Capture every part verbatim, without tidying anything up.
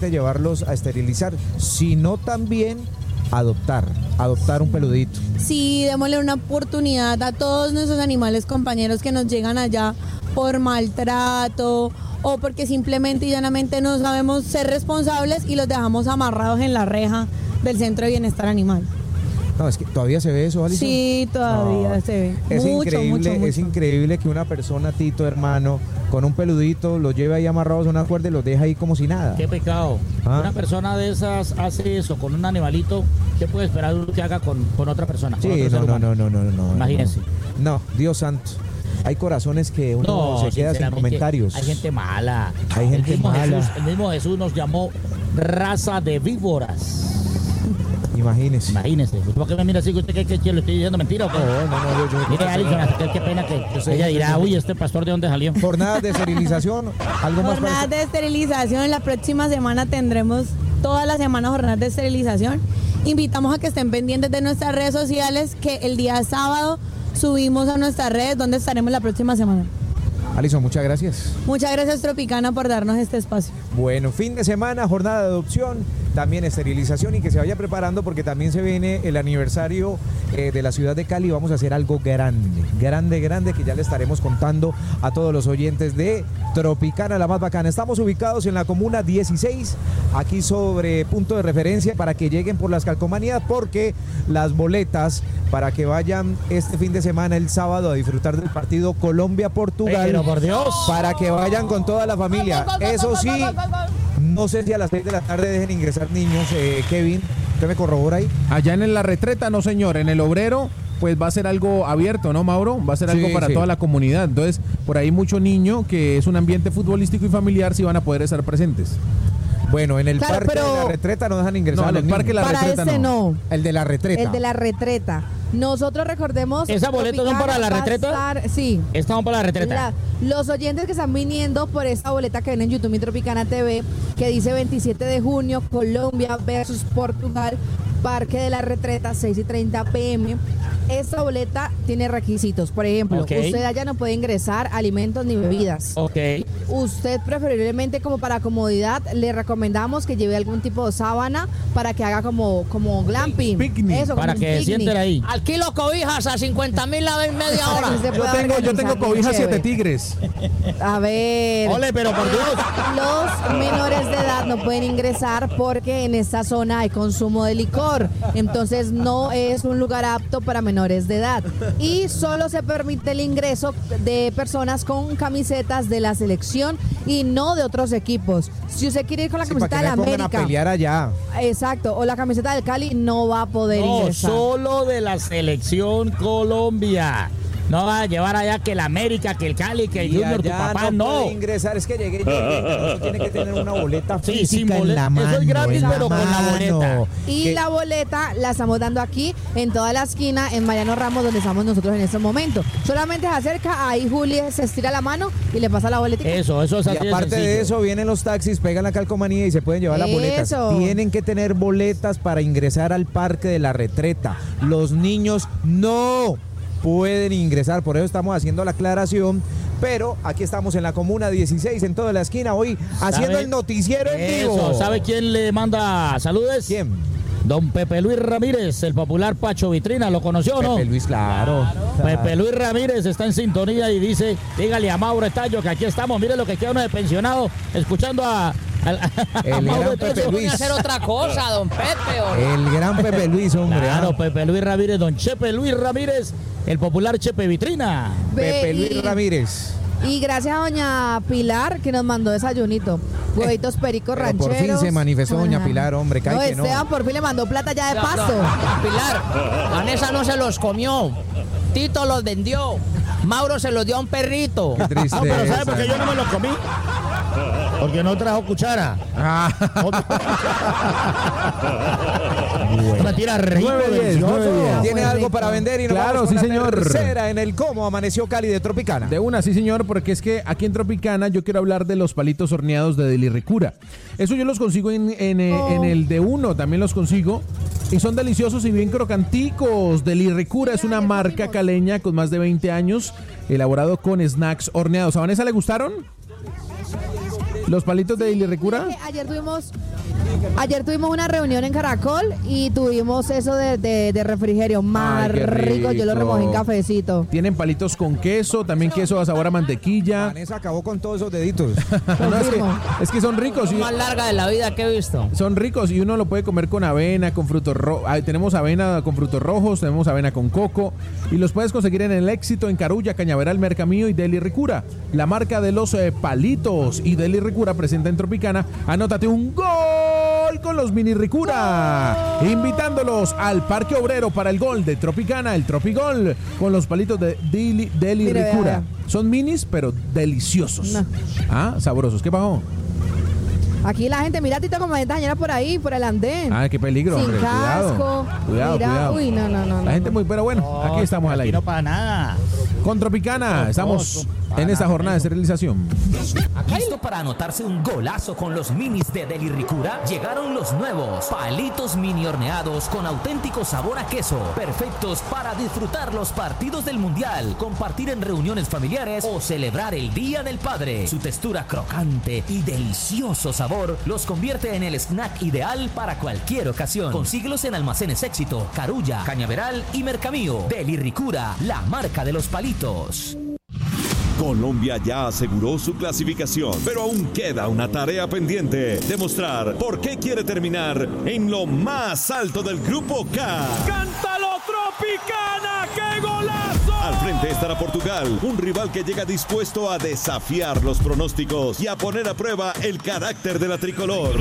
llevarlos a esterilizar, sino también adoptar, adoptar un peludito. Sí, démosle una oportunidad a todos nuestros animales compañeros que nos llegan allá por maltrato o porque simplemente y llanamente no sabemos ser responsables y los dejamos amarrados en la reja del Centro de Bienestar Animal. No, es que todavía se ve eso, Alison. Sí, todavía no, se ve. Es mucho, increíble, mucho, mucho. Es increíble que una persona, Tito, hermano, con un peludito, los lleve ahí amarrados a una cuerda y los deja ahí como si nada. Qué pecado. ¿Ah? Una persona de esas hace eso con un animalito, ¿qué puede esperar que haga con, con otra persona? Con Sí, otro no, ser no, humano? no, no, no, no. Imagínense. No, no, Dios santo. Hay corazones que uno No, se queda sin sinceramente, comentarios. Hay gente mala. Hay gente el mismo mala. Jesús, el mismo Jesús nos llamó raza de víboras. Imagínese. Imagínese. ¿Por qué me mira así? ¿Usted cree que le estoy diciendo mentira o qué? No, no, no, yo, yo, Mire, Alison, qué, qué pena que Yo sé, ella yo dirá, sé. uy, este pastor de dónde salió. Jornadas de esterilización, algo más Jornadas para... de esterilización, la próxima semana tendremos toda la semana jornadas de esterilización. Invitamos a que estén pendientes de nuestras redes sociales, que el día sábado subimos a nuestras redes donde estaremos la próxima semana. Alison, muchas gracias. Muchas gracias, Tropicana, por darnos este espacio. Bueno, fin de semana, jornada de adopción, también esterilización y que se vaya preparando porque también se viene el aniversario eh, de la ciudad de Cali. Vamos a hacer algo grande, grande, grande que ya le estaremos contando a todos los oyentes de Tropicana, la más bacana. Estamos ubicados en la comuna dieciséis, aquí sobre punto de referencia para que lleguen por las calcomanías porque las boletas para que vayan este fin de semana, el sábado, a disfrutar del partido Colombia-Portugal. Pero por Dios. Para que vayan con toda la familia. Eso sí, no sé si a las seis de la tarde dejen ingresar niños. eh, Kevin, ¿usted me corrobora ahí? Allá en la retreta, no señor, en el Obrero, pues va a ser algo abierto, ¿no, Mauro? Va a ser Sí, algo para sí. toda la comunidad. Entonces, por ahí mucho niño, que es un ambiente futbolístico y familiar, sí van a poder estar presentes. Bueno, en el Claro, parque pero- de la retreta no dejan ingresar No, a en los el parque niños. La Para retreta ese no. no. El de la retreta. El de la retreta. Nosotros recordemos... ¿Esas boletas son para la Tropicana va a retreta? estar- sí. Estamos para la retreta. La- los oyentes que están viniendo por esta boleta que ven en YouTube y Tropicana T V, que dice veintisiete de junio, Colombia versus Portugal, Parque de la Retreta, seis y treinta pm. Esta boleta tiene requisitos. Por ejemplo, Ok. usted allá no puede ingresar alimentos ni bebidas. Ok. Usted preferiblemente como para comodidad le recomendamos que lleve algún tipo de sábana para que haga como, como glamping. Picnic. Eso, como Para un que picnic. sienten ahí. Alquilo cobijas a cincuenta mil la en media Para hora. que se Yo pueda tengo, yo organizar tengo bien cobijas siete chévere. tigres. A ver. Ole, pero por Dios. Los menores de edad no pueden ingresar porque en esta zona hay consumo de licor. Entonces no es un lugar apto para menores de edad. Y solo se permite el ingreso de personas con camisetas de la selección y no de otros equipos. Si usted quiere ir con la Sí, para camiseta que de la no me pongan a América, pelear allá. exacto, o la camiseta del Cali, no va a poder No, ingresar. solo de la selección Colombia. No va a llevar allá que el América, que el Cali, que el Y Junior, tu allá papá, no. no. puede ingresar, es que llegué, llegué. Uno tiene que tener una boleta Sí, física sin en boleta. la mano. Eso es gratis, en la pero con la mano. boleta. Y Que- la boleta la estamos dando aquí en toda la esquina en Mariano Ramos, donde estamos nosotros en este momento. Solamente se acerca, ahí Juli se estira la mano y le pasa la boleta. Eso, eso es Y así aparte de sencillo. eso, vienen los taxis, pegan la calcomanía y se pueden llevar las boletas. Eso. Tienen que tener boletas para ingresar al Parque de la Retreta. Los niños no pueden ingresar, por eso estamos haciendo la aclaración. Pero aquí estamos en la comuna dieciséis, en toda la esquina, hoy haciendo ¿Sabe? el noticiero en vivo. Eso, ¿sabe quién le manda saludos? ¿Quién? Don Pepe Luis Ramírez, el popular Pacho Vitrina, ¿lo conoció o no? Pepe Luis, claro. Pepe Luis Ramírez está en sintonía y dice, dígale a Mauro Estallo que aquí estamos, mire lo que queda uno de pensionado, escuchando a, al- a El Mauro gran Estallo. Pepe Voy Luis. a hacer otra cosa, don Pepe. o- El gran Pepe Luis, hombre. Claro, ¿ah? Pepe Luis Ramírez, don Chepe Luis Ramírez, el popular Chepe Vitrina. Pepe Ve, Luis y- Ramírez. Y gracias a doña Pilar que nos mandó desayunito. Huevitos pericos Pero rancheros. por fin se manifestó doña Ajá. Pilar, hombre, cae No, que no. Esteban por fin le mandó plata ya de No, paso. no, Pilar, Vanessa no se los comió. Tito los vendió. Mauro se los dio a un perrito. Qué triste. No, pero ¿sabe por qué yo no me lo comí? Porque no trajo cuchara. Una tira rico, Nueve, diez, delicioso. nueve, diez. ¿Tiene Muy algo rico. para vender? Y nos Claro, vamos con sí, la señor. tercera en el Cómo Amaneció Cali de Tropicana. De una, sí señor, porque es que aquí en Tropicana yo quiero hablar de los palitos horneados de Delirricura. Eso yo los consigo en, en, eh, Oh. en el de uno, también los consigo. Y son deliciosos y bien crocanticos. Delirricura es una marca caleña con más de veinte años, elaborado con snacks horneados. ¿A Vanessa le gustaron los palitos de Delirricura? Sí, ayer tuvimos Ayer tuvimos una reunión en Caracol y tuvimos eso de, de, de refrigerio más Ay, qué rico. Yo lo rico. remojé en cafecito. Tienen palitos con queso, también queso a sabor a mantequilla. Vanessa acabó con todos esos deditos. No, es, que, es que son ricos. La Y, más larga de la vida que he visto. son ricos y uno lo puede comer con avena, con frutos rojos. Tenemos avena con frutos rojos, tenemos avena con coco. Y los puedes conseguir en El Éxito, en Carulla, Cañaveral, Mercamío y Deli Ricura. La marca de los eh, palitos. Y Deli Ricura presenta en Tropicana. Anótate un gol con los mini Ricura. Invitándolos al Parque Obrero para el gol de Tropicana, el Tropigol, con los palitos de Deli, Deli Mire, Ricura. vea, Son minis, pero deliciosos. No. Ah, sabrosos. ¿Qué pasó? Aquí la gente, mira a Tito como dañera por ahí, por el andén. Ah, qué peligro, Sin hombre. casco. Cuidado. Cuidado, Mira, cuidado. uy, no, no, no. La gente no. muy, pero bueno, aquí estamos al Aquí aire. no para nada. Con Tropicana, No, estamos no, en para esta nada, jornada de eso. esterilización. ¿Listo para anotarse un golazo con los minis de Deli Ricura? Llegaron los nuevos palitos mini horneados con auténtico sabor a queso, perfectos para disfrutar los partidos del Mundial, compartir en reuniones familiares o celebrar el Día del Padre. Su textura crocante y delicioso sabor los convierte en el snack ideal para cualquier ocasión. Consíguelos en Almacenes Éxito, Carulla, Cañaveral y Mercamío. Deli Ricura, la marca de los palitos. Colombia ya aseguró su clasificación, pero aún queda una tarea pendiente: demostrar por qué quiere terminar en lo más alto del Grupo K. ¡Cántalo, Tropicana! ¡Qué golazo! Al frente estará Portugal, un rival que llega dispuesto a desafiar los pronósticos y a poner a prueba el carácter de la tricolor.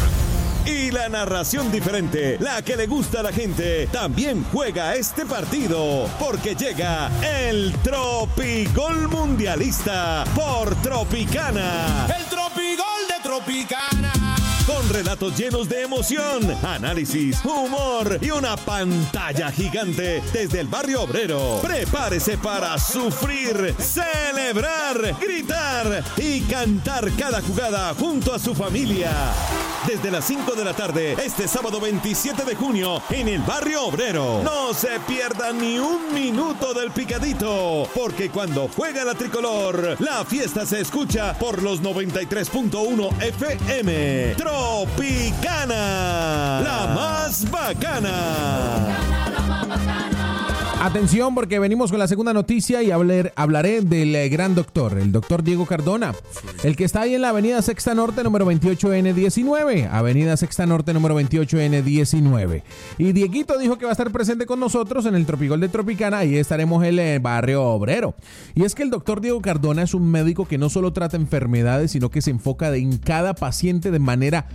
Y la narración diferente, la que le gusta a la gente, también juega este partido, porque llega el Tropigol Mundialista por Tropicana. ¡El Tropigol de Tropicana! Con relatos llenos de emoción, análisis, humor y una pantalla gigante desde el barrio obrero. Prepárese para sufrir, celebrar, gritar y cantar cada jugada junto a su familia. Desde las cinco de la tarde, este sábado veintisiete de junio, en el barrio obrero. No se pierda ni un minuto del picadito, porque cuando juega la tricolor, la fiesta se escucha por los noventa y tres punto uno F M. Tropicana, la más bacana. Atención, porque venimos con la segunda noticia y hablar, hablaré del eh, gran doctor, el doctor Diego Cardona, el que está ahí en la avenida Sexta Norte, número veintiocho N diecinueve, avenida Sexta Norte, número veintiocho N diecinueve. Y Dieguito dijo que va a estar presente con nosotros en el Tropigol de Tropicana, ahí estaremos en el barrio obrero. Y es que el doctor Diego Cardona es un médico que no solo trata enfermedades, sino que se enfoca en cada paciente de manera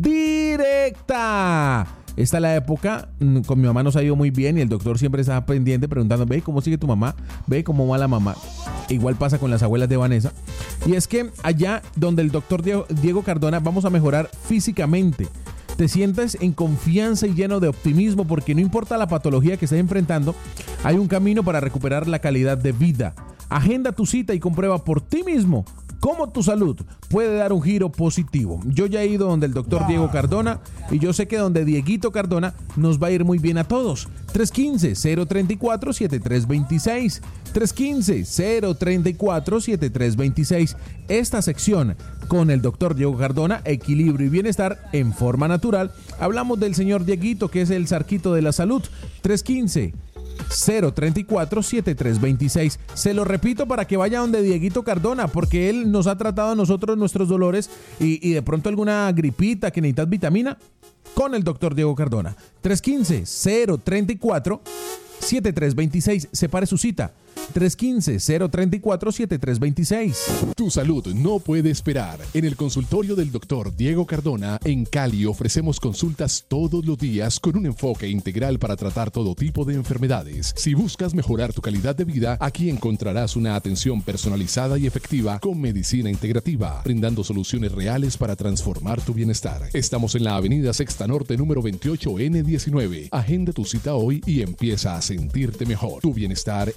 directa. Esta es la época, con mi mamá nos ha ido muy bien y el doctor siempre está pendiente preguntando, ve cómo sigue tu mamá, ve cómo va la mamá. Igual pasa con las abuelas de Vanessa. Y es que allá donde el doctor Diego, Diego Cardona vamos a mejorar físicamente. Te sientes en confianza y lleno de optimismo porque no importa la patología que estés enfrentando, hay un camino para recuperar la calidad de vida. Agenda tu cita y comprueba por ti mismo cómo tu salud puede dar un giro positivo. Yo ya he ido donde el doctor Diego Cardona y yo sé que donde Dieguito Cardona nos va a ir muy bien a todos. tres uno cinco, cero tres cuatro, siete tres dos seis. tres uno cinco, cero tres cuatro, siete tres dos seis. Esta sección con el doctor Diego Cardona, equilibrio y bienestar en forma natural. Hablamos del señor Dieguito, que es el zarquito de la salud. tres uno cinco, cero tres cuatro, siete tres dos seis. Se lo repito para que vaya donde Dieguito Cardona, porque él nos ha tratado a nosotros nuestros dolores y, y de pronto alguna gripita que necesitas vitamina, con el doctor Diego Cardona. tres uno cinco, cero tres cuatro, siete tres dos seis. Separe su cita. tres uno cinco, cero tres cuatro, siete tres dos seis. Tu salud no puede esperar. En el consultorio del doctor Diego Cardona en Cali ofrecemos consultas todos los días con un enfoque integral para tratar todo tipo de enfermedades. Si buscas mejorar tu calidad de vida, aquí encontrarás una atención personalizada y efectiva con medicina integrativa, brindando soluciones reales para transformar tu bienestar. Estamos en la avenida Sexta Norte, número veintiocho N diecinueve. Agenda tu cita hoy y empieza a sentirte mejor. Tu bienestar es nuestro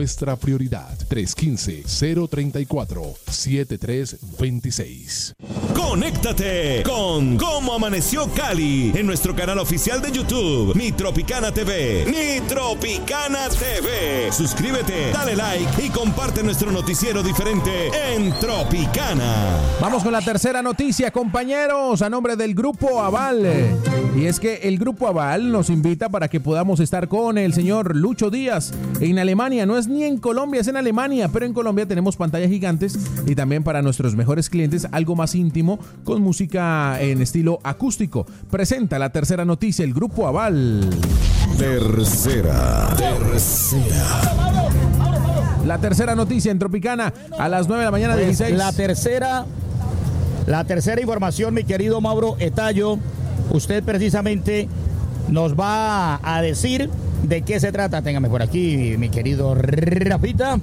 nuestra prioridad. tres uno cinco, cero tres cuatro, siete tres dos seis. Conéctate con Cómo Amaneció Cali en nuestro canal oficial de YouTube, Mi Tropicana T V. Mi Tropicana T V. Suscríbete, dale like y comparte nuestro noticiero diferente en Tropicana. Vamos con la tercera noticia, compañeros, a nombre del Grupo Aval. Y es que el Grupo Aval nos invita para que podamos estar con el señor Lucho Díaz en Alemania. No es ni en Colombia, es en Alemania, pero en Colombia tenemos pantallas gigantes y también para nuestros mejores clientes algo más íntimo con música en estilo acústico. Presenta la tercera noticia, el Grupo Aval. Tercera. Tercera. La tercera noticia en Tropicana a las nueve de la mañana, Pues dieciséis. La tercera, la tercera información, mi querido Mauro Etayo, usted precisamente nos va a decir de qué se trata. Téngame por aquí, mi querido Rafita.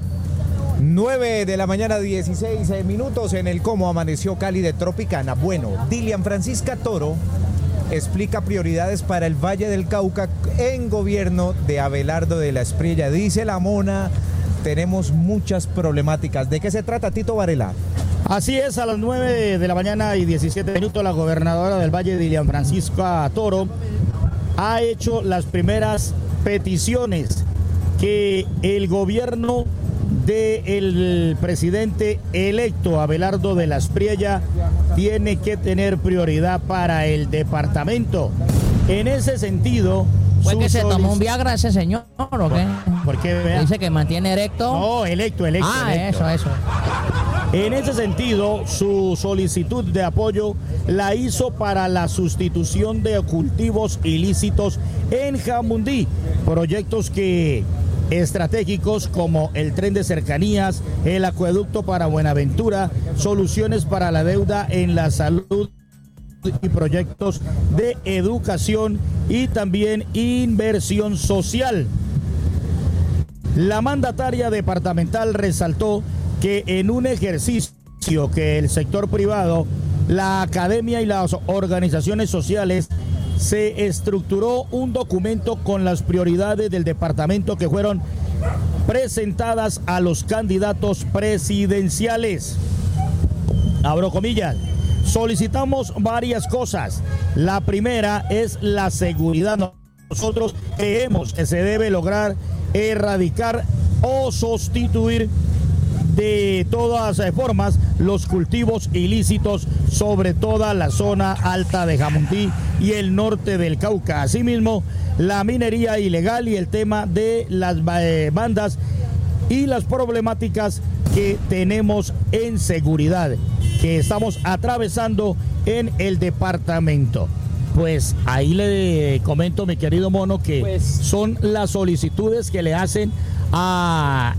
nueve de la mañana, dieciséis minutos en el Cómo Amaneció Cali de Tropicana. Bueno, Dilian Francisca Toro explica prioridades para el Valle del Cauca en gobierno de Abelardo de la Espriella. Dice la mona, tenemos muchas problemáticas. ¿De qué se trata, Tito Varela? Así es, a las nueve de la mañana y diecisiete minutos, la gobernadora del Valle, Dilian Francisca Toro, ha hecho las primeras peticiones que el gobierno del presidente electo Abelardo de la Espriella tiene que tener prioridad para el departamento. En ese sentido, ¿Fue que se tomó un Viagra ese señor o qué? ¿Por qué? Vea. Dice que mantiene erecto. No, electo, electo. Ah, electo. eso, eso. En ese sentido, su solicitud de apoyo la hizo para la sustitución de cultivos ilícitos en Jamundí, proyectos que estratégicos como el tren de cercanías, el acueducto para Buenaventura, soluciones para la deuda en la salud y proyectos de educación y también inversión social. La mandataria departamental resaltó que en un ejercicio que el sector privado, la academia y las organizaciones sociales se estructuró un documento con las prioridades del departamento que fueron presentadas a los candidatos presidenciales. Abro comillas. Solicitamos varias cosas. La primera es la seguridad. Nosotros creemos que se debe lograr erradicar o sustituir de todas formas los cultivos ilícitos sobre toda la zona alta de Jamundí y el norte del Cauca. Asimismo, la minería ilegal y el tema de las bandas y las problemáticas que tenemos en seguridad que estamos atravesando en el departamento. Pues ahí le comento, mi querido Mono, que pues son las solicitudes que le hacen a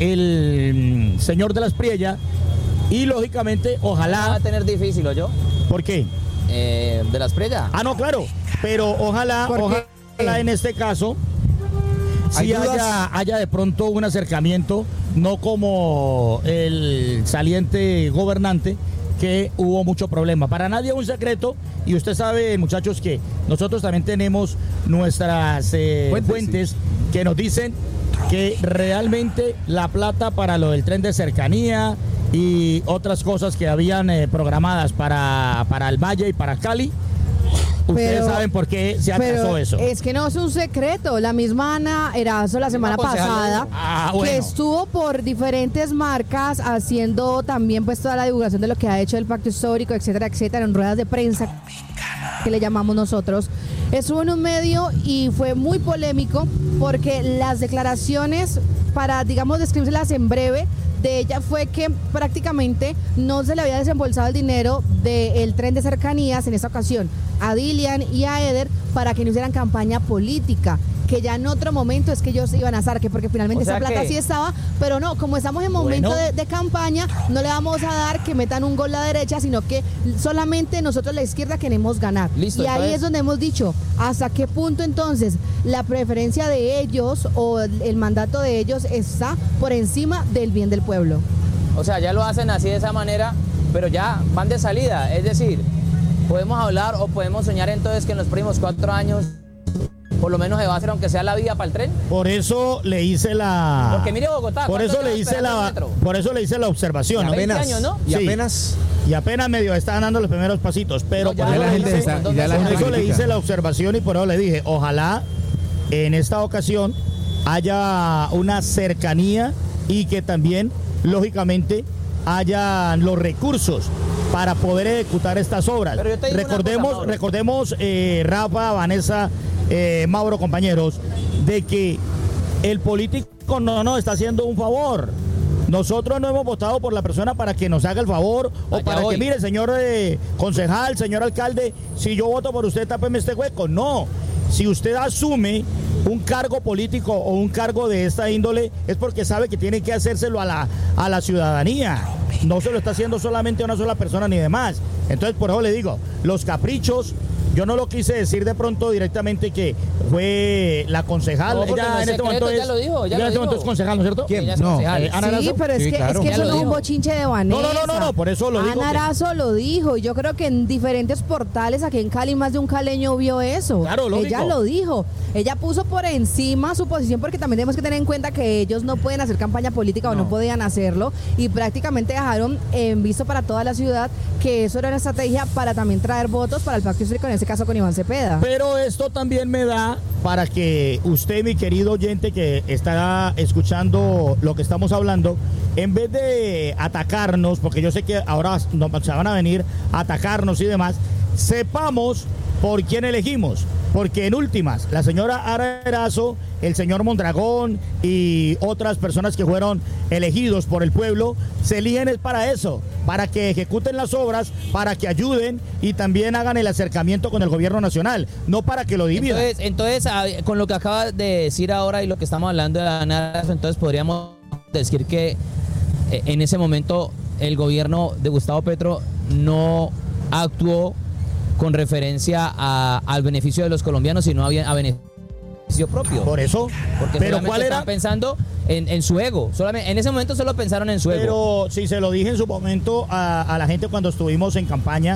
el señor de la Espriella y lógicamente ojalá... Va a tener difícil, ¿o yo? ¿Por qué? Eh, ¿De la Espriella? Ah, no, claro, pero ojalá, ojalá en este caso si haya, haya de pronto un acercamiento, no como el saliente gobernante, que hubo mucho problema. Para nadie es un secreto, y usted sabe, muchachos, que nosotros también tenemos nuestras eh, fuentes, fuentes sí. que nos dicen que realmente la plata para lo del tren de cercanía y otras cosas que habían eh, programadas para, para el Valle y para Cali, ustedes pero, saben por qué se atrasó eso. Es que no es un secreto. La misma Ana Erazo la semana pasada, ah, bueno. que estuvo por diferentes marcas haciendo también pues toda la divulgación de lo que ha hecho el pacto histórico, etcétera, etcétera, en ruedas de prensa que le llamamos nosotros. Estuvo en un medio y fue muy polémico porque las declaraciones, para digamos describirlas en breve, de ella fue que prácticamente no se le había desembolsado el dinero del tren de cercanías en esta ocasión a Dilian y a Eder para que no hicieran campaña política, que ya en otro momento es que ellos iban a Zarque, porque finalmente o sea esa plata que... sí estaba, pero no, como estamos en momento bueno. de, de campaña, no le vamos a dar que metan un gol a la derecha, sino que solamente nosotros la izquierda queremos ganar. Listo, y ahí entonces... es donde hemos dicho, ¿hasta qué punto entonces la preferencia de ellos o el mandato de ellos está por encima del bien del pueblo? O sea, ya lo hacen así de esa manera, pero ya van de salida, es decir, podemos hablar o podemos soñar entonces que en los próximos cuatro años por lo menos se va a hacer aunque sea la vía para el tren. Por eso le hice la... Porque mire Bogotá. Por eso le hice la... Por eso le hice la observación. Y apenas, años, ¿no? Y Sí. apenas... Y apenas medio estaban dando los primeros pasitos, pero No, ya por eso, la le gente hice, está- por ya la gente eso le critica. hice la observación y por eso le dije, ojalá en esta ocasión haya una cercanía y que también, lógicamente, haya los recursos para poder ejecutar estas obras. Pero yo te digo una Recordemos, cosa, Mauro. recordemos eh, Rafa, Vanessa, eh, Mauro, compañeros, de que el político no nos está haciendo un favor. Nosotros no hemos votado por la persona para que nos haga el favor o Allá para voy. que, mire, señor eh, concejal, señor alcalde, si yo voto por usted, tápeme este hueco. No, si usted asume un cargo político o un cargo de esta índole, es porque sabe que tiene que hacérselo a la, a la ciudadanía. No se lo está haciendo solamente a una sola persona ni demás. Entonces, por eso le digo, los caprichos, yo no lo quise decir de pronto directamente que fue la concejal. No, porque ella no es en este secreto, momento ya es, lo dijo, ya ella lo en este momento dijo. es concejal, ¿no es cierto? ¿Quién? Ella es No. concejal. Eh, Ana Sí, Arazo. pero es Sí, que, claro. es que Ya eso lo no es un dijo. bochinche de Vanessa. No, no, no, no, por eso lo digo Ana que- Arazo lo dijo. Y yo creo que en diferentes portales aquí en Cali más de un caleño vio eso. Claro, lógico. Ella lo dijo. Ella puso por encima su posición porque también tenemos que tener en cuenta que ellos no pueden hacer campaña política o no podían hacerlo. Y prácticamente dejaron en visto para toda la ciudad que eso era una estrategia para también traer votos para el pacto histórico, en este caso con Iván Cepeda. Pero esto también me da para que usted, mi querido oyente que está escuchando lo que estamos hablando, en vez de atacarnos, porque yo sé que ahora nos se van a venir a atacarnos y demás, sepamos por quién elegimos. Porque en últimas, la señora Ara Erazo, el señor Mondragón y otras personas que fueron elegidos por el pueblo, se eligen es para eso, para que ejecuten las obras, para que ayuden y también hagan el acercamiento con el gobierno nacional, no para que lo dividan. Entonces, entonces a- con lo que acaba de decir ahora y lo que estamos hablando de Ana Arazo, entonces podríamos decir que eh, en ese momento el gobierno de Gustavo Petro no actuó con referencia a- al beneficio de los colombianos, sino a, bien- a beneficio propio. Por eso, Porque pero solamente ¿cuál era? estaban pensando en, en su ego. Solamente, en ese momento solo pensaron en su ego. Pero sí, se lo dije en su momento a, a la gente cuando estuvimos en campaña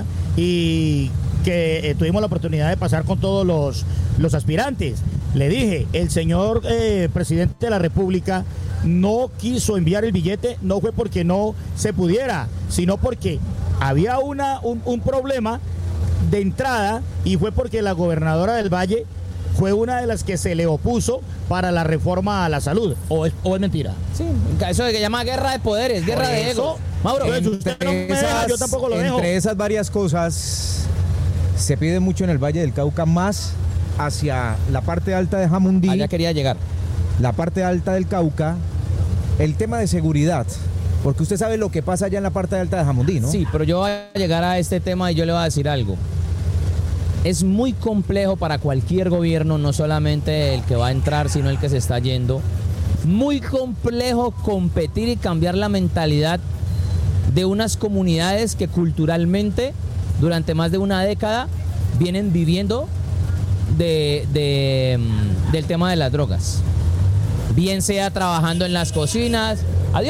y que eh, tuvimos la oportunidad de pasar con todos los, los aspirantes. Le dije, el señor eh, presidente de la República no quiso enviar el billete, no fue porque no se pudiera, sino porque había una, un, un problema de entrada y fue porque la gobernadora del Valle fue una de las que se le opuso para la reforma a la salud. ¿O es, o es mentira? Sí, eso de que llama guerra de poderes, guerra Por de eso, ego. Mauro, entonces, usted no me deja, yo tampoco lo dejo. entre esas varias cosas, se pide mucho en el Valle del Cauca, más hacia la parte alta de Jamundí, allá quería llegar. la parte alta del Cauca, el tema de seguridad. Porque usted sabe lo que pasa allá en la parte alta de Jamundí, ¿no? Sí, pero yo voy a llegar a este tema y yo le voy a decir algo. Es muy complejo para cualquier gobierno, no solamente el que va a entrar, sino el que se está yendo. Muy complejo competir y cambiar la mentalidad de unas comunidades que culturalmente, durante más de una década, vienen viviendo de, de, mm, del tema de las drogas. Bien sea trabajando en las cocinas, ¡adiós!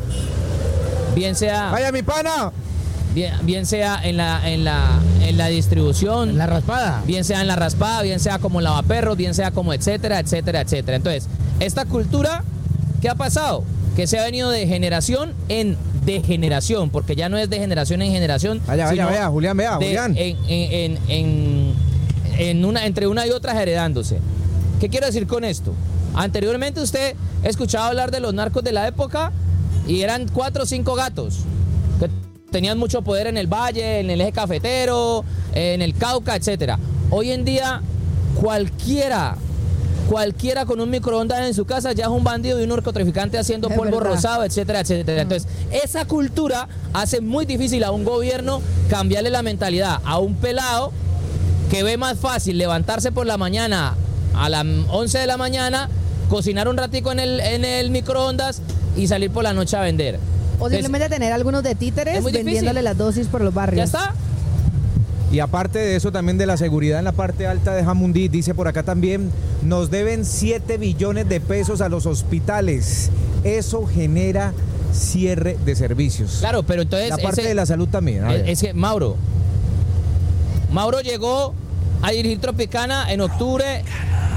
Bien sea... ¡Vaya mi pana! Bien, bien sea en la, en la, en la distribución, En la raspada. bien sea en la raspada, bien sea como lavaperros, bien sea como etcétera, etcétera, etcétera. Entonces, esta cultura, ¿qué ha pasado? Que se ha venido de generación en degeneración, porque ya no es de generación en generación. Vaya, vaya, sino vaya, Julián, vea, de- Julián. En, en, en, en- en una, entre una y otra heredándose. ¿Qué quiero decir con esto? Anteriormente usted ha escuchado hablar de los narcos de la época y eran cuatro o cinco gatos que tenían mucho poder en el valle, en el eje cafetero, en el Cauca, etcétera. Hoy en día cualquiera, cualquiera con un microondas en su casa ya es un bandido y un narcotraficante haciendo Es polvo verdad. rosado, etcétera, etcétera. Entonces, esa cultura hace muy difícil a un gobierno cambiarle la mentalidad a un pelado que ve más fácil levantarse por la mañana a las once de la mañana, cocinar un ratico en el, en el microondas y salir por la noche a vender. O Entonces, simplemente tener algunos de títeres es muy difícil. vendiéndole las dosis por los barrios. ya está. Y aparte de eso, también de la seguridad en la parte alta de Jamundí, dice por acá también, nos deben siete billones de pesos a los hospitales. Eso genera cierre de servicios. Claro, pero entonces... la parte ese- de la salud también. a ver. Es, es que Mauro, Mauro llegó a dirigir Tropicana en octubre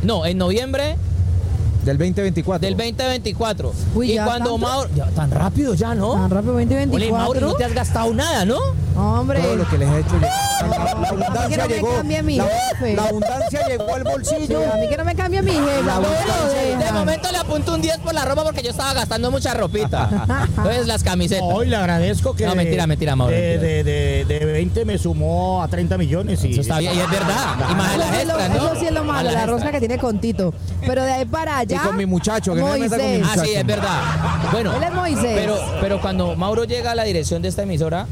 No, en noviembre del veinte veinticuatro. Del veinte veinticuatro. Uy, y ¿ya cuando tanto? Mauro... Ya, tan rápido ya, ¿no? Tan rápido, veinte veinticuatro. Ole, Mauro, no te has gastado nada, ¿no? Hombre. Todo lo que les he hecho llegar. La, la A mí que abundancia no me llegó. cambie mi La, jefe. la abundancia llegó al Sí, bolsillo. a mí que no me cambie mi jefe. La no me lo abundancia- De dejan. momento le apunto un diez por la ropa porque yo estaba gastando mucha ropita. Entonces las camisetas. Hoy le agradezco que. No, mentira, mentira, Mauro, De, mentira. de, de, de veinte me sumó a treinta millones. Y, Eso está bien, y es verdad. Y más de Eso las sí es lo- extras, ¿no? Eso sí es lo Más malo, las la extras. rosca que tiene con Tito. Pero de ahí para allá. Y con mi muchacho, que no me meta con mi Moisés. Ah, sí, es verdad. Bueno, Él es Moisés. Pero, pero cuando Mauro llega a la dirección de esta emisora,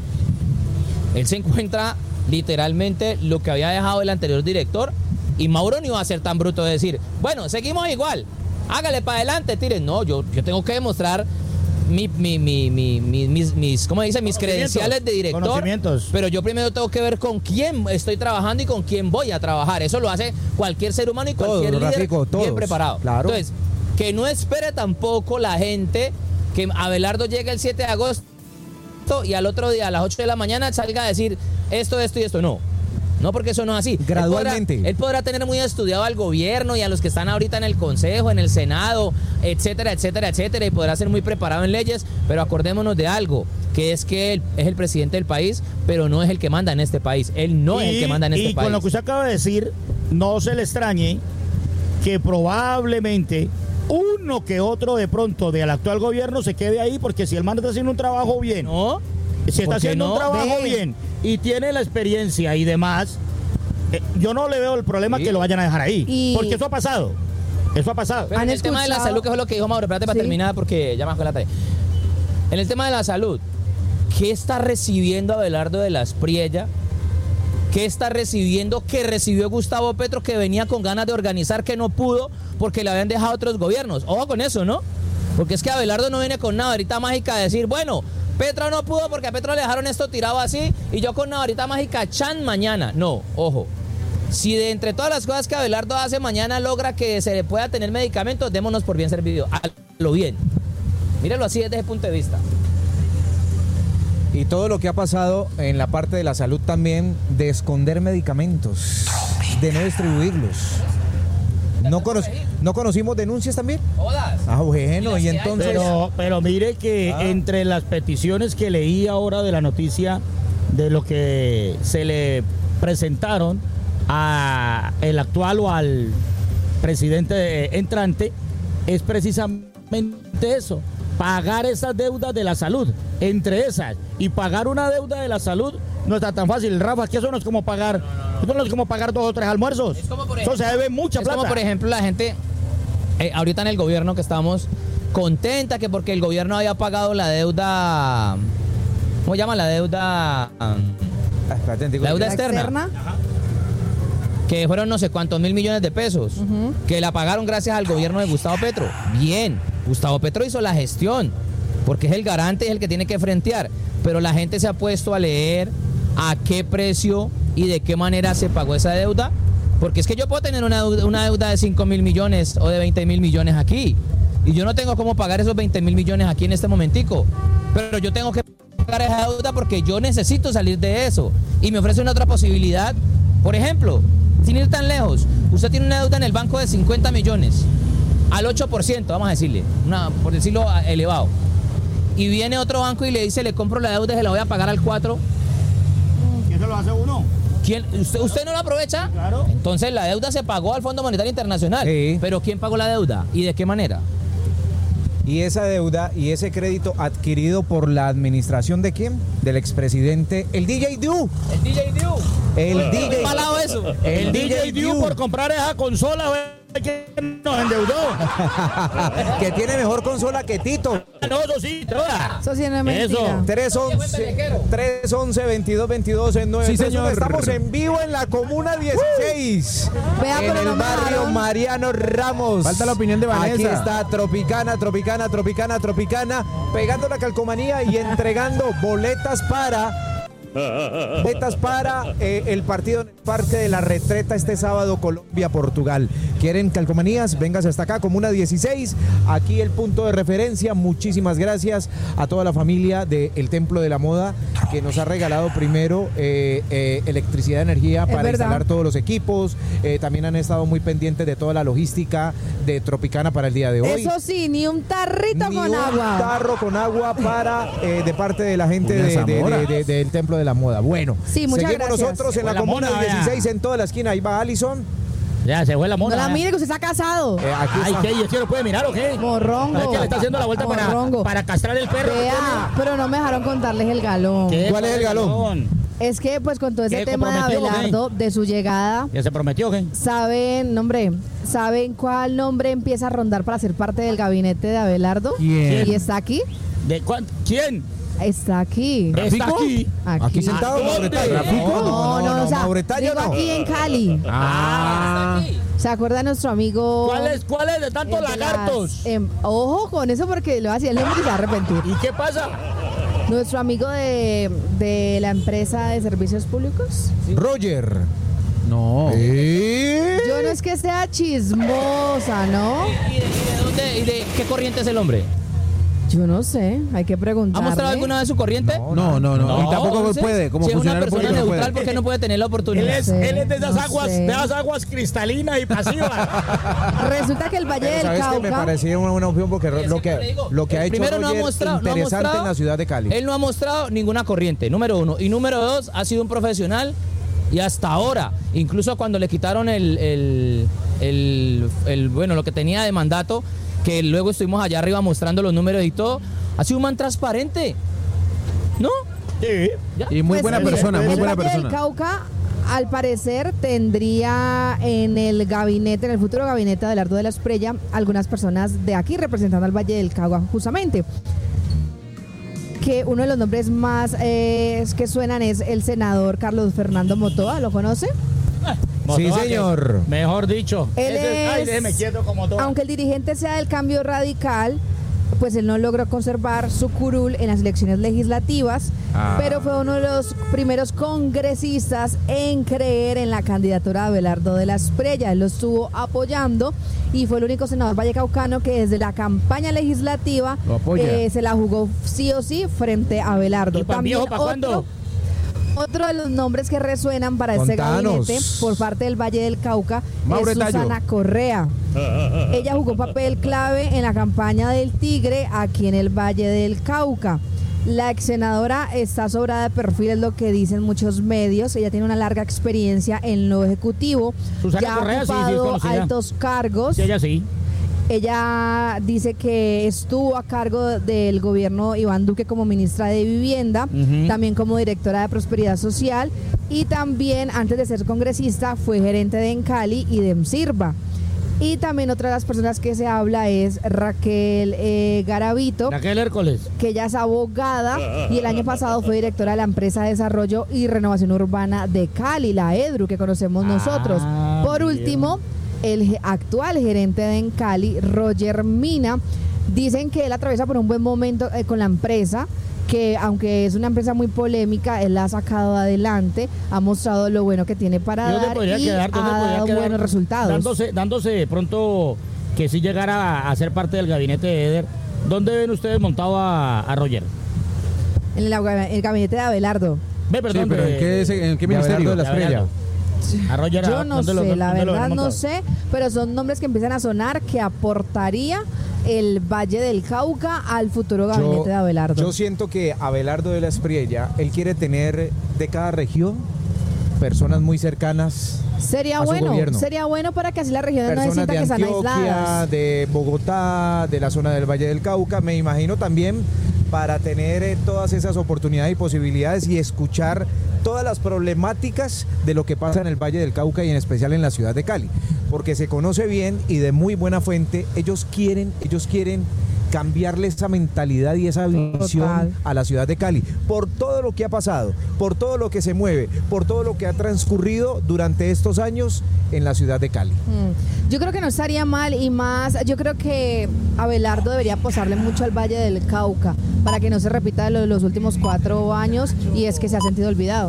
él se encuentra literalmente lo que había dejado el anterior director. Y Mauro no iba a ser tan bruto de decir, bueno, seguimos igual, hágale para adelante, tiren. No, yo, yo tengo que demostrar mi, mi, mi, mi, mi- mis, mis, ¿cómo dice? Mis credenciales de director. Conocimientos. Pero yo primero tengo que ver con quién estoy trabajando y con quién voy a trabajar. Eso lo hace cualquier ser humano y Todos, cualquier líder Rafico, bien todos, preparado. claro. Entonces, que no espere tampoco la gente que Abelardo llegue el siete de agosto y al otro día a las ocho de la mañana salga a decir esto, esto y esto. No. No, porque eso no es así. Gradualmente. Él podrá, él podrá tener muy estudiado al gobierno y a los que están ahorita en el Consejo, en el Senado, etcétera, etcétera, etcétera, y podrá ser muy preparado en leyes, pero acordémonos de algo, que es que él es el presidente del país, pero no es el que manda en este país. Él no es el que manda en este y país. con lo que usted acaba de decir, no se le extrañe que probablemente uno que otro de pronto del actual gobierno se quede ahí, porque si el man está haciendo un trabajo bien, ¿No? si ¿Por está qué haciendo no? un trabajo Ve. bien y tiene la experiencia y demás, eh, yo no le veo el problema Sí. que lo vayan a dejar ahí, Y- porque eso ha pasado, eso ha pasado. Pero en ¿Han el tema de la escuchado? salud, que fue lo que dijo Mauro, espérate para Sí. terminar porque ya me la tarea. En el tema de la salud, ¿qué está recibiendo Abelardo de la Espriella? ¿Qué está recibiendo que recibió Gustavo Petro, que venía con ganas de organizar, que no pudo porque le habían dejado otros gobiernos? Ojo con eso, ¿no? Porque es que Abelardo no viene con una varita mágica a decir, bueno, Petro no pudo porque a Petro le dejaron esto tirado así y yo con una varita mágica, chan, mañana. No, ojo. Si de entre todas las cosas que Abelardo hace mañana logra que se le pueda tener medicamentos, démonos por bien servido. A lo bien. Míralo así desde ese punto de vista. Y todo lo que ha pasado en la parte de la salud también, de esconder medicamentos, de no distribuirlos. ¿No, cono- ¿No conocimos denuncias también? Todas. Ah, bueno, y entonces... Pero, pero mire que Ah. entre las peticiones que leí ahora de la noticia de lo que se le presentaron a el actual o al presidente entrante, es precisamente eso, pagar esas deudas de la salud, entre esas, y pagar una deuda de la salud no está tan fácil, Rafa, que eso no es como pagar, eso no es como pagar dos o tres almuerzos, Es como, por eso se ejemplo, debe mucha es plata. como, por ejemplo, la gente, eh, ahorita en el gobierno que estamos contenta que porque el gobierno había pagado la deuda, ¿cómo se llama? La deuda, um, Ah, espérate, digo, la deuda ¿La externa, externa? que fueron no sé cuántos mil millones de pesos, que la pagaron gracias al gobierno de Gustavo Petro. Bien, Gustavo Petro hizo la gestión, porque es el garante y es el que tiene que frentear, pero la gente se ha puesto a leer a qué precio y de qué manera se pagó esa deuda, porque es que yo puedo tener una deuda, una deuda de cinco mil millones o de veinte mil millones aquí, y yo no tengo cómo pagar esos veinte mil millones aquí en este momentico, pero yo tengo que pagar esa deuda porque yo necesito salir de eso, y me ofrece una otra posibilidad. Por ejemplo, sin ir tan lejos, usted tiene una deuda en el banco de cincuenta millones, al ocho por ciento, vamos a decirle, una, por decirlo elevado, y viene otro banco y le dice, le compro la deuda y se la voy a pagar al cuatro. ¿Quién se lo hace uno? ¿Quién, usted, ¿Usted no lo aprovecha? Claro. Entonces la deuda se pagó al Fondo Monetario Internacional. Sí. Pero ¿quién pagó la deuda? ¿Y de qué manera? Y esa deuda y ese crédito adquirido por la administración de quién? Del expresidente, el D J Du. El D J Diu. El ¿Qué D J palado eso? El, El D J D J Diu Diu. por comprar esa consola, ve que nos endeudó. que tiene mejor consola que Tito. No, eso sí, toda. Eso sí no es mentira. tres once, veintidós veintidós en nueve. Sí, señor. Estamos en vivo en la Comuna dieciséis. Vea, en pero el no me barrio dejaron. Mariano Ramos. Falta la opinión de Vanessa. Aquí está Tropicana, Tropicana, Tropicana, Tropicana, pegando la calcomanía y entregando boletas para Boletas para eh, el partido en el Parque de la Retreta este sábado, Colombia-Portugal. ¿Quieren calcomanías? Véngase hasta acá, Comuna dieciséis. Aquí el punto de referencia. Muchísimas gracias a toda la familia del Templo de la Moda que nos ha regalado primero eh, eh, electricidad, energía para instalar todos los equipos. Eh, también han estado muy pendientes de toda la logística de Tropicana para el día de hoy. Eso sí, ni un tarrito Ni con un agua. tarro con agua para eh, de parte de la gente de, de, de, de, del Templo de la Moda. Bueno, sí, muchas seguimos gracias. nosotros en la, la Comuna mona, dieciséis, vea. en toda la esquina. Ahí va Alison. Ya, se fue la mona. No la ya. mire que usted está casado. Eh, aquí Ay, está. ¿qué? ¿Y es que lo puede mirar o qué? Morrongo. Es que le está haciendo la vuelta para, Morrongo. para castrar el perro. Vea, pero no me dejaron contarles el galón. ¿Qué? ¿Cuál es el galón? Es que pues con todo ese ¿Qué, tema de comprometió, Abelardo, de su llegada, ¿Ya se prometió qué? ¿saben, nombre, ¿saben cuál nombre empieza a rondar para ser parte del gabinete de Abelardo? ¿Quién? ¿Y está aquí? ¿De cuánto? ¿Quién? Está aquí. ¿Está aquí? Aquí sentado, ¿Dónde? Mauretaño. ¿Rafico? No, no, o sea, Mauretaño digo no. aquí en Cali. Ah, ¿Se acuerda nuestro amigo? ¿Cuál es, ¿Cuál es de tantos el de las- lagartos? em, ojo con eso porque le voy a decir el nombre y se va a arrepentir. ¿Y qué pasa? Nuestro amigo de, de la empresa de servicios públicos. Roger. No. ¿Eh? Yo no es que sea chismosa, ¿no? ¿Y de, y de dónde? ¿Y de qué corriente es el hombre? Yo no sé, hay que ¿Ha preguntarle. mostrado alguna vez su corriente? No, No, no, no. Y tampoco entonces, puede. Como si es una funcionario persona público no neutral, puede. ¿por qué no puede tener la Él oportunidad? es, sé, él es de esas no aguas, sé. de esas aguas cristalinas y pasivas. Resulta que el Valle Pero del ¿sabes qué? Me Cauca... parecía una buena opción porque Sí, lo es que le que, digo, lo que ha hecho primero no ha Roger mostrado- no ha interesante mostrado- en la ciudad de Cali. Él no ha mostrado ninguna corriente, número uno. Y número dos, ha sido un profesional y hasta ahora, incluso cuando le quitaron el, el, el, el, bueno, lo que tenía de mandato, que luego estuvimos allá arriba mostrando los números y todo, ha sido un man transparente. ¿No? Sí. Ya. Y muy Pues, buena mire, persona, muy el buena Valle del persona. Cauca, al parecer, tendría en el gabinete, en el futuro gabinete de Abelardo de la Espriella, algunas personas de aquí representando al Valle del Cauca, justamente. Que uno de los nombres más eh, que suenan es el senador Carlos Fernando Motoa, ¿lo conoce? Sí, Motoa, que- señor. Mejor dicho. Él Ese- Ay, es- déjeme quieto como todo. Aunque el dirigente sea del Cambio Radical, pues él no logró conservar su curul en las elecciones legislativas, Ah. pero fue uno de los primeros congresistas en creer en la candidatura de Abelardo de la Espriella. Él lo estuvo apoyando y fue el único senador vallecaucano que desde la campaña legislativa Lo apoya. eh, se la jugó sí o sí frente a Abelardo. ¿Y pan También viejo pa' cuándo? Otro de los nombres que resuenan para Contanos. este gabinete por parte del Valle del Cauca Maure es Tallo. Susana Correa. Ella jugó un papel clave en la campaña del Tigre aquí en el Valle del Cauca. La ex senadora está sobrada de perfil, es lo que dicen muchos medios. Ella tiene una larga experiencia en lo ejecutivo. Susana ya Correa, ha sí, sí, es ocupado conocida. altos cargos. Sí, ella sí. Ella dice que estuvo a cargo del gobierno Iván Duque como ministra de Vivienda, Ujú. también como directora de Prosperidad Social y también antes de ser congresista fue gerente de Encali y de Emsirba. Y también otra de las personas que se habla es Raquel eh, Garavito, Raquel Hércules. que ella es abogada y el año pasado fue directora de la empresa de Desarrollo y Renovación Urbana de Cali, la EDRU, que conocemos nosotros. Ah, Por bien. último, el ge- actual gerente de Encali, Roger Mina, dicen que él atraviesa por un buen momento eh, con la empresa, que aunque es una empresa muy polémica, él la ha sacado adelante, ha mostrado lo bueno que tiene para ¿Y dónde dar podría y quedar? ¿Dónde ha podría dado quedar? buenos resultados. Dándose, dándose de pronto que si llegara a ser parte del gabinete de Eder. ¿Dónde ven ustedes montado a, a Roger? En la- el gabinete de Abelardo. Ve, Sí, perdón. pero de- ¿en qué, se- en qué de Abelardo ministerio? de la de Espriella. Abelardo. A Roger, ¿a Yo no dónde lo- sé, la dónde lo ven verdad no montado? sé, pero son nombres que empiezan a sonar que aportaría el Valle del Cauca al futuro gabinete de Abelardo. yo siento que Abelardo de la Espriella, él quiere tener de cada región personas muy cercanas Sería a su bueno, gobierno. sería bueno para que así las regiones no se personas sientan de que están Antioquia, aisladas. de Bogotá, de la zona del Valle del Cauca, me imagino también para tener eh, todas esas oportunidades y posibilidades y escuchar todas las problemáticas de lo que pasa en el Valle del Cauca y en especial en la ciudad de Cali, porque se conoce bien y de muy buena fuente, ellos quieren, ellos quieren cambiarle esa mentalidad y esa visión Total. a la ciudad de Cali, por todo lo que ha pasado, por todo lo que se mueve, por todo lo que ha transcurrido durante estos años en la ciudad de Cali. Mm. Yo creo que no estaría mal y más, yo creo que Abelardo debería apostarle mucho al Valle del Cauca para que no se repita lo de los últimos cuatro años y es que se ha sentido olvidado.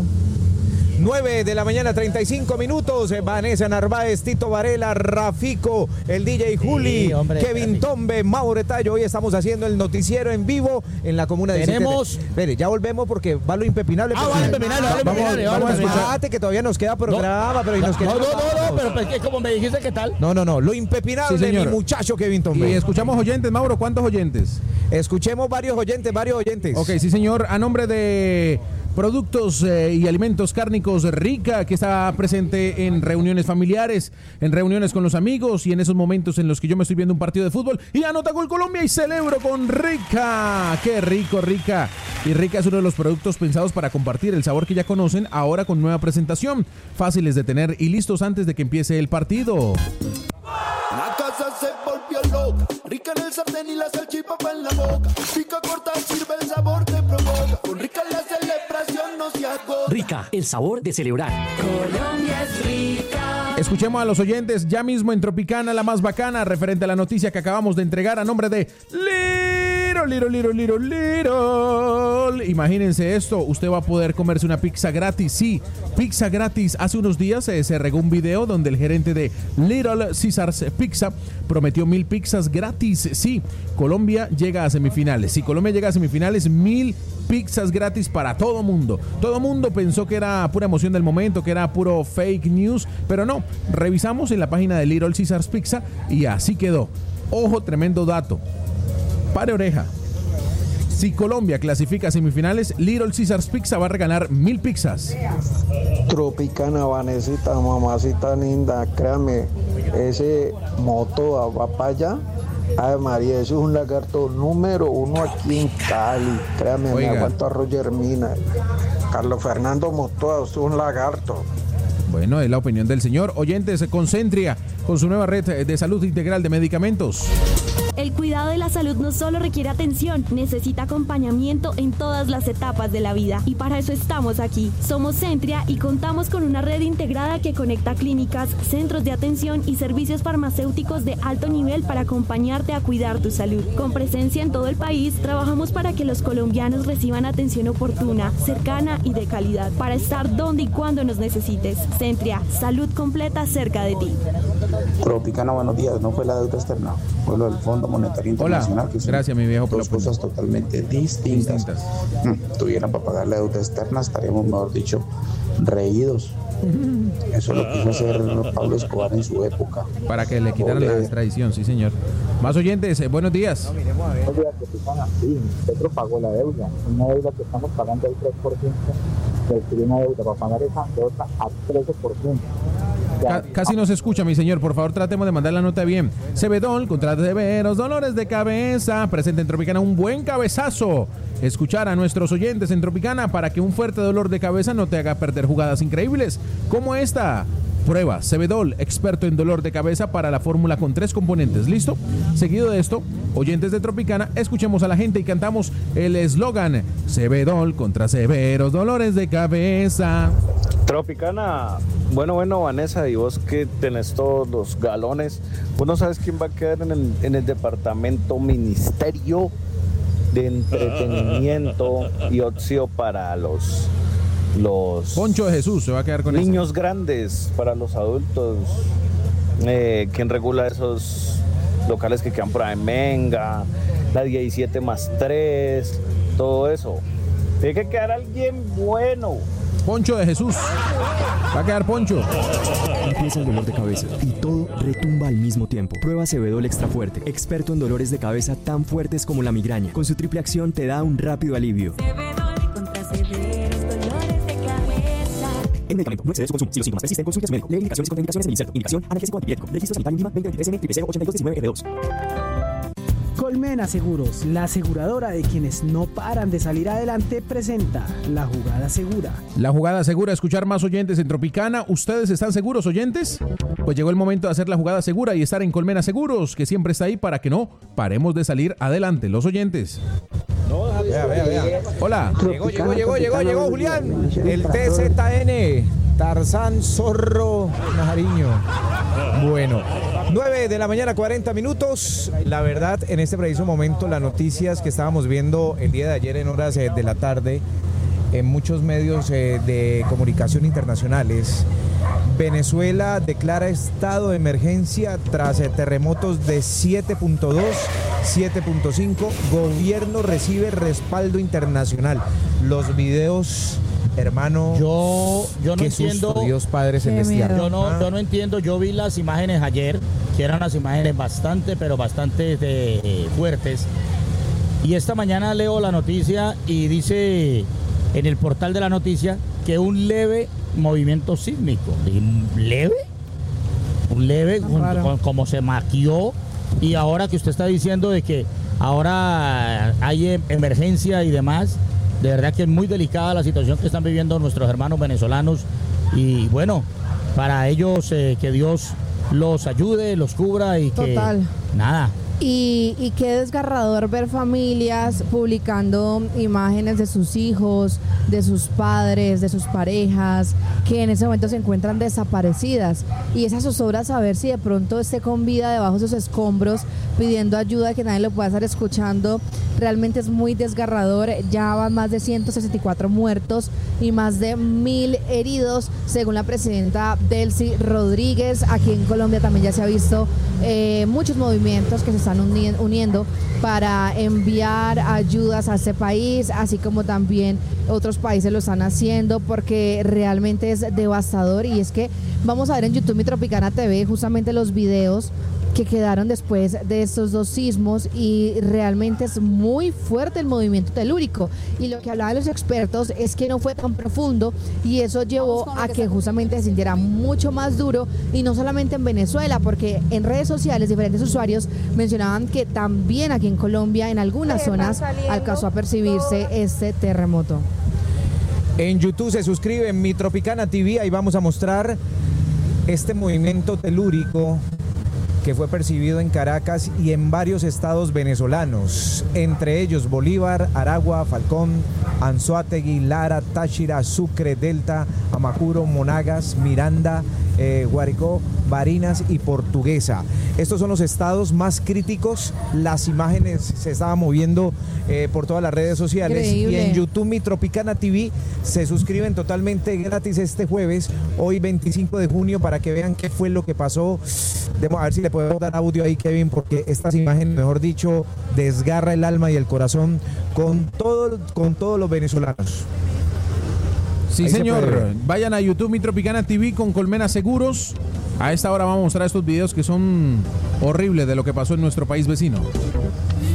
nueve de la mañana, treinta y cinco minutos. Vanessa Narváez, Tito Varela, Rafico, el D J Juli, Sí, hombre, Kevin espérate. Tombe, Mauro Tallo. Hoy estamos haciendo el noticiero en vivo en la comuna de Tenemos- Siete- Espere, ya volvemos porque va lo impepinable. Ah, pero- va lo impepinable, va lo Vamos, impepinable, va lo vamos a escuchar. impepinable. Espérate, que todavía nos queda programa, pero y nos No, queda- no, no, no, pero pues, que como me dijiste, ¿qué tal? No, no, no, lo impepinable, Sí, señor. mi muchacho Kevin Y Tombe. escuchamos oyentes, Mauro, ¿cuántos oyentes? Escuchemos varios oyentes, varios oyentes. Ok, sí, señor. A nombre de Productos eh, y Alimentos Cárnicos Rica, que está presente en reuniones familiares, en reuniones con los amigos y en esos momentos en los que yo me estoy viendo un partido de fútbol y anota gol Colombia y celebro con Rica. ¡Qué rico, Rica! Y Rica es uno de los productos pensados para compartir el sabor que ya conocen, ahora con nueva presentación, fáciles de tener y listos antes de que empiece el partido. La casa se volvió loca, rica en el sartén y la salchipapa en la boca. Pica corta, sirve el sabor, te provoca. Con Rica la celebración no se agota. Rica, el sabor de celebrar. Colombia es rica. Escuchemos a los oyentes ya mismo en Tropicana, la más bacana, referente a la noticia que acabamos de entregar a nombre de Little, Little, Little, Little, Little. Imagínense esto, usted va a poder comerse una pizza gratis. Sí, pizza gratis. Hace unos días eh, se regó un video donde el gerente de Little Caesars Pizza prometió mil pizzas gratis. Sí, Colombia llega a semifinales. Si Colombia llega a semifinales, mil pizzas gratis para todo mundo. Todo mundo pensó que era pura emoción del momento, que era puro fake news, pero no. Revisamos en la página de Little Caesars Pizza y así quedó. Ojo, tremendo dato. Pare oreja. Si Colombia clasifica a semifinales, Little Caesars Pizza va a regalar mil pizzas. Tropicana, Vanesita, mamacita linda, créame, ese moto va para allá. Ay María, eso es un lagarto número uno aquí en Cali. Créame, Oiga. me aguanto a Roger Mina. Carlos Fernando Motoa, eso es un lagarto. Bueno, es la opinión del señor. Oyentes, Concentria, con su nueva red de salud integral de medicamentos. El cuidado de la salud no solo requiere atención, necesita acompañamiento en todas las etapas de la vida. Y para eso estamos aquí. Somos Centria y contamos con una red integrada que conecta clínicas, centros de atención y servicios farmacéuticos de alto nivel para acompañarte a cuidar tu salud. Con presencia en todo el país, trabajamos para que los colombianos reciban atención oportuna, cercana y de calidad, para estar donde y cuando nos necesites. Centria, salud completa cerca de ti. Tropicana, buenos días. No fue la deuda externa, fue lo del Fondo Monetario Hola, Internacional. Que son gracias mi viejo por dos la cosas totalmente distintas. distintas. Mm, Tuvieran para pagar la deuda externa, estaríamos, mejor dicho, reídos. Eso lo quiso hacer Pablo Escobar en su época. Para que le quitaran Ole. la extradición, sí señor. Más oyentes, eh, buenos días. Sí, Petro pagó la deuda, una deuda que estamos pagando el tres por ciento, se adquirió una deuda para pagar esa deuda a trece por ciento. Ca- casi no se escucha, mi señor. Por favor, tratemos de mandar la nota bien. Cebedol contra severos dolores de cabeza. Presenta en Tropicana un buen cabezazo. Escuchar a nuestros oyentes en Tropicana para que un fuerte dolor de cabeza no te haga perder jugadas increíbles como esta. Prueba Cebedol, experto en dolor de cabeza para la fórmula con tres componentes. ¿Listo? Seguido de esto, oyentes de Tropicana, escuchemos a la gente y cantamos el eslogan Cebedol contra severos dolores de cabeza. Tropicana, bueno, bueno, Vanessa, y vos que tenés todos los galones, vos no sabes quién va a quedar en el, en el departamento Ministerio de Entretenimiento y Ocio para los, los Poncho de Jesús se va a quedar con niños grandes, para los adultos. Eh, ¿Quién regula esos locales que quedan por ahí en Menga, la diecisiete más tres, todo eso? Tiene que quedar alguien bueno. Poncho de Jesús. Va a quedar Poncho. Empieza el dolor de cabeza y todo retumba al mismo tiempo. Prueba Cebedol Extra Fuerte, experto en dolores de cabeza tan fuertes como la migraña. Con su triple acción te da un rápido alivio. El medicamento no excede su consumo. Si los síntomas persisten, consulte a su médico. Lee indicaciones y contraindicaciones en el inserto. Indicación analgésico antipirético. Registro sanitario INVIMA veinte veintitrés N triple cero ochenta y dos diecinueve F dos. Colmena Seguros, la aseguradora de quienes no paran de salir adelante, presenta La Jugada Segura. La Jugada Segura, escuchar más oyentes en Tropicana. ¿Ustedes están seguros, oyentes? Pues llegó el momento de hacer la jugada segura y estar en Colmena Seguros, que siempre está ahí para que no paremos de salir adelante, los oyentes. Vea, vea, vea. Hola. Llegó, llegó, llegó, llegó, llegó Julián. El T Z N. Tarzán Zorro Najariño. Bueno, nueve de la mañana, cuarenta minutos. La verdad, en este preciso momento, las noticias que estábamos viendo el día de ayer en horas eh, de la tarde en muchos medios eh, de comunicación internacionales. Venezuela declara estado de emergencia tras eh, terremotos de siete punto dos, siete punto cinco. Gobierno recibe respaldo internacional. Los videos, hermano, yo, yo no qué entiendo. Susto, Dios Padre Celestial. Yo no, Ah. yo no entiendo. Yo vi las imágenes ayer, que eran las imágenes bastante, pero bastante de, eh, fuertes. Y esta mañana leo la noticia y dice en el portal de la noticia que un leve movimiento sísmico. ¿Un leve? Un leve, junto con, como se maquió. Y ahora que usted está diciendo de que ahora hay em- emergencia y demás, de verdad que es muy delicada la situación que están viviendo nuestros hermanos venezolanos. Y bueno, para ellos eh, que Dios los ayude, los cubra y que Total. nada. Y, y qué desgarrador ver familias publicando imágenes de sus hijos, de sus padres, de sus parejas, que en ese momento se encuentran desaparecidas. Y esa zozobra saber si de pronto esté con vida debajo de esos escombros, pidiendo ayuda, que nadie lo pueda estar escuchando, realmente es muy desgarrador. Ya van más de ciento sesenta y cuatro muertos y más de mil heridos, según la presidenta Delcy Rodríguez. Aquí en Colombia también ya se ha visto eh, muchos movimientos que se están uni- uniendo para enviar ayudas a este país, así como también otros países lo están haciendo, porque realmente es devastador. Y es que vamos a ver en YouTube Mi Tropicana T V justamente los videos que quedaron después de estos dos sismos, y realmente es muy fuerte el movimiento telúrico. Y lo que hablaban los expertos es que no fue tan profundo, y eso llevó a que justamente se sintiera mucho más duro, y no solamente en Venezuela, porque en redes sociales diferentes usuarios mencionaban que también aquí en Colombia en algunas zonas alcanzó a percibirse este terremoto. En YouTube se suscriben Mi Tropicana T V, ahí vamos a mostrar este movimiento telúrico que fue percibido en Caracas y en varios estados venezolanos, entre ellos Bolívar, Aragua, Falcón, Anzoátegui, Lara, Táchira, Sucre, Delta, Amacuro, Monagas, Miranda, eh, Guárico, Barinas y Portuguesa. Estos son los estados más críticos. Las imágenes se estaban moviendo eh, por todas las redes sociales. Increíble. Y en YouTube Mi Tropicana T V se suscriben totalmente gratis este jueves, hoy veinticinco de junio, para que vean qué fue lo que pasó. Demos a ver si le podemos dar audio ahí, Kevin, porque estas imágenes, mejor dicho, desgarra el alma y el corazón con todo, con todos los venezolanos. Sí, Ahí se señor. puede. Vayan a YouTube Mi Tropicana T V con Colmena Seguros. A esta hora vamos a mostrar estos videos que son horribles de lo que pasó en nuestro país vecino.